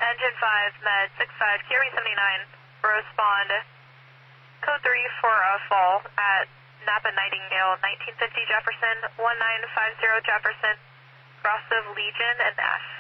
Engine 5, Med 65, Curie 79, respond. Code 3 for a fall at Napa Nightingale, 1950 Jefferson, 1950 Jefferson, cross of Legion and F.